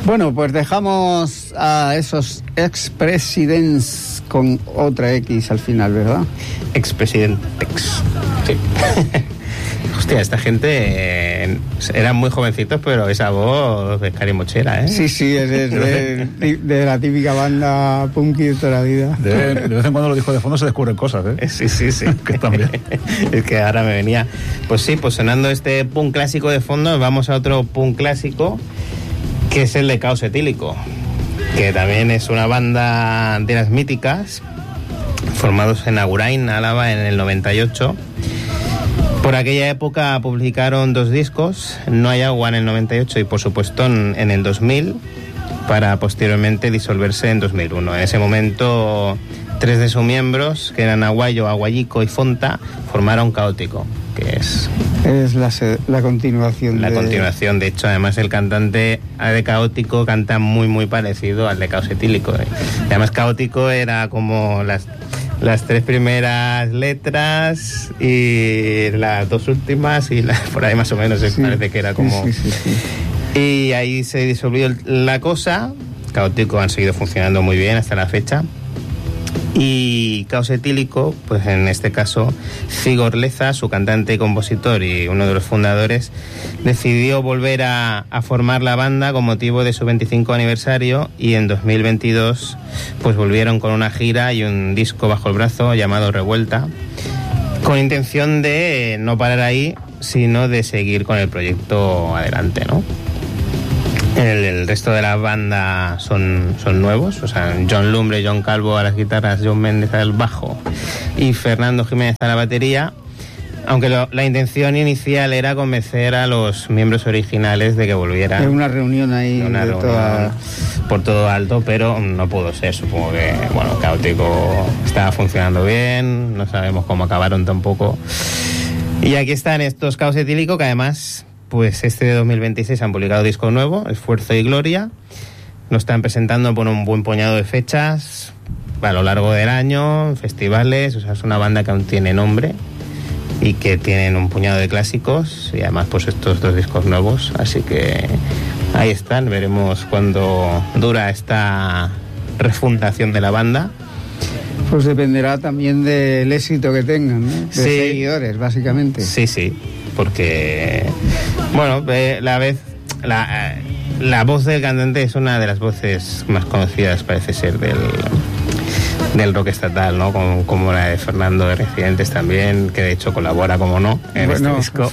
Bueno, pues dejamos a esos expresidents con otra X al final, ¿verdad? Expresidentes. Sí. Hostia, esta gente eran muy jovencitos, pero esa voz es carimochera, ¿eh? Sí, es de la típica banda punky de toda la vida. De vez en cuando los discos de fondo se descubren cosas, ¿eh? Sí. Que también. Es que ahora me venía. Pues sí, pues sonando este punk clásico de fondo, vamos a otro punk clásico, que es el de Caos Etílico, que también es una banda de las míticas, formados en Agurain, Álava, en el 98. Por aquella época publicaron 2 discos, No hay agua en el 98 y por supuesto en el 2000, para posteriormente disolverse en 2001. En ese momento 3 de sus miembros, que eran Aguayo, Aguayico y Fonta, formaron Caótico, que es la continuación. La continuación, de hecho, además el cantante de Caótico canta muy parecido al de Caos Etílico. Además Caótico era como las 3 primeras letras y las 2 últimas y por ahí más o menos parece que era como... Sí. Y ahí se disolvió la cosa. Caótico han seguido funcionando muy bien hasta la fecha. Y Caos Etílico, pues en este caso Cigor Leza, su cantante y compositor y uno de los fundadores, decidió volver a formar la banda con motivo de su 25 aniversario, y en 2022 pues volvieron con una gira y un disco bajo el brazo llamado Revuelta, con intención de no parar ahí, sino de seguir con el proyecto adelante, ¿no? El resto de la banda son nuevos, o sea, John Lumbre, John Calvo a las guitarras, John Méndez al bajo y Fernando Jiménez a la batería, aunque la intención inicial era convencer a los miembros originales de que volvieran. Una reunión ahí por todo alto, pero no pudo ser. Supongo que, bueno, Caótico estaba funcionando bien, no sabemos cómo acabaron tampoco. Y aquí están estos Caos Etílico, que además... Pues este de 2026 han publicado disco nuevo, Esfuerzo y Gloria. Lo están presentando por un buen puñado de fechas a lo largo del año, en festivales. O sea, es una banda que aún tiene nombre y que tienen un puñado de clásicos y además pues estos 2 discos nuevos. Así que ahí están, veremos cuándo dura esta refundación de la banda. Pues dependerá también del éxito que tengan, ¿no? De seguidores, básicamente. Sí. Porque, bueno, la voz del cantante es una de las voces más conocidas, parece ser, del rock estatal, ¿no? Como la de Fernando de Residentes también, que de hecho colabora, como no, en este disco.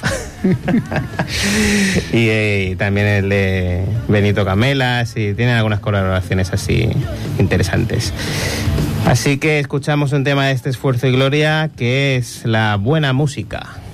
y también el de Benito Camelas, y tienen algunas colaboraciones así interesantes. Así que escuchamos un tema de este Esfuerzo y Gloria, que es La Buena Música.